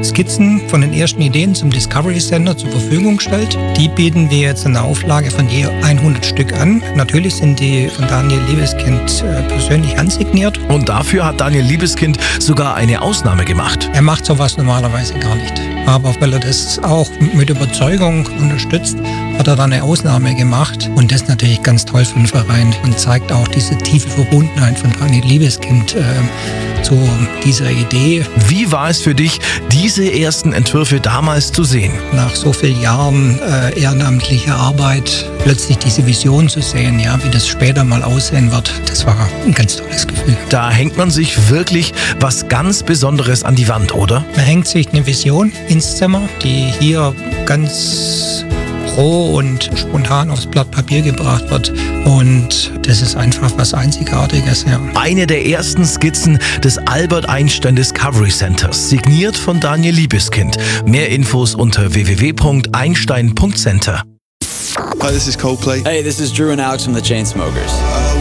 Skizzen von den ersten Ideen zum Discovery Center zur Verfügung stellt. Die bieten wir jetzt in einer Auflage von je 100 Stück an. Natürlich sind die von Daniel Liebeskind persönlich handsigniert. Und dafür hat Daniel Liebeskind sogar eine Ausnahme gemacht. Er macht sowas normalerweise gar nicht. Aber weil er das auch mit Überzeugung unterstützt, hat er dann eine Ausnahme gemacht. Und das ist natürlich ganz toll für den Verein und zeigt auch diese tiefe Verbundenheit von Daniel Liebeskind zu dieser Idee. Wie war es für dich, diese ersten Entwürfe damals zu sehen? Nach so vielen Jahren ehrenamtlicher Arbeit plötzlich diese Vision zu sehen, ja, wie das später mal aussehen wird, das war ein ganz tolles Gefühl. Da hängt man sich wirklich was ganz Besonderes an die Wand, oder? Man hängt sich eine Vision ins Zimmer, die hier ganz roh und spontan aufs Blatt Papier gebracht wird. Und das ist einfach was Einzigartiges. Ja. Eine der ersten Skizzen des Albert Einstein Discovery Centers, signiert von Daniel Liebeskind. Mehr Infos unter www.einstein.center. Hi, this is Coldplay. Hey, this is Drew and Alex from the Chainsmokers.